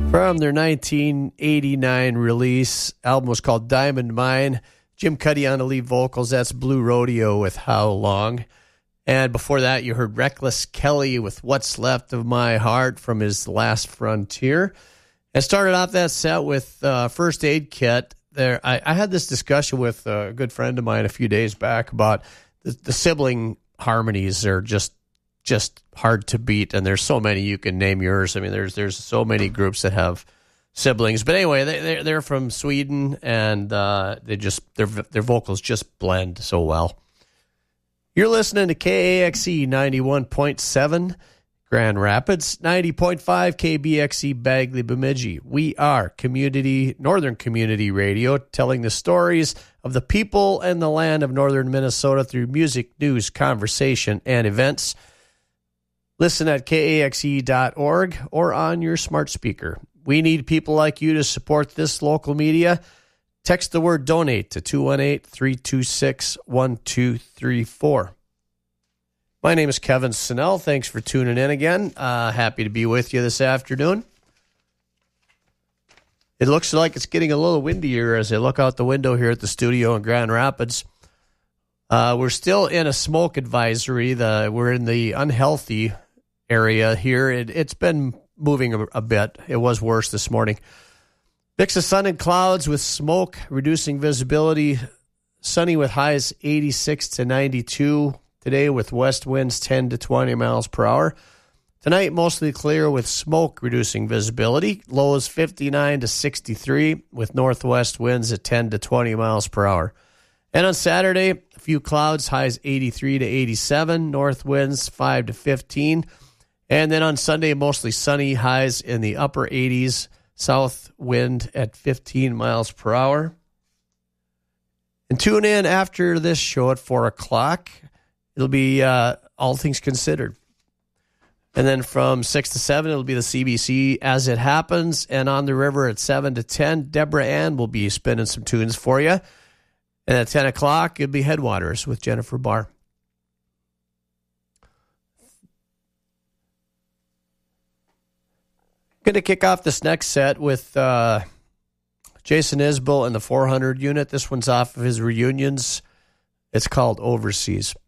From their 1989 release, album was called Diamond Mine. Jim Cuddy on the lead vocals. That's Blue Rodeo with How Long. And before that, you heard Reckless Kelly with What's Left of My Heart from his Last Frontier. And started off that set with First Aid Kit. There, I had this discussion with a good friend of mine a few days back about the sibling harmonies are just hard to beat, and there's so many. You can name yours. I mean, there's so many groups that have siblings. But anyway, they're from Sweden, and their vocals just blend so well. You're listening to KAXE 91.7 Grand Rapids, 90.5 KBXE Bagley Bemidji. We are Northern Community Radio, telling the stories of the people and the land of northern Minnesota through music, news, conversation, and events. Listen at KAXE.org or on your smart speaker. We need people like you to support this local media. Text the word donate to 218-326-1234. My name is Kevin Snell. Thanks for tuning in again. Happy to be with you this afternoon. It looks like it's getting a little windier as I look out the window here at the studio in Grand Rapids. We're still in a smoke advisory. We're in the unhealthy area here. It's been moving a bit. It was worse this morning. Mix of sun and clouds with smoke, reducing visibility. Sunny with highs 86 to 92. Today with west winds 10 to 20 miles per hour. Tonight mostly clear with smoke, reducing visibility. Lows 59 to 63 with northwest winds at 10 to 20 miles per hour. And on Saturday, a few clouds, highs 83 to 87, north winds 5 to 15. And then on Sunday, mostly sunny, highs in the upper 80s, south wind at 15 miles per hour. And tune in after this show at 4 o'clock. It'll be All Things Considered. And then from 6 to 7, it'll be the CBC As It Happens. And on the river at 7 to 10, Deborah Ann will be spinning some tunes for you. And at 10 o'clock, it'll be Headwaters with Jennifer Barr. Going to kick off this next set with Jason Isbell and the 400 unit. This one's off of his reunions. It's called Overseas.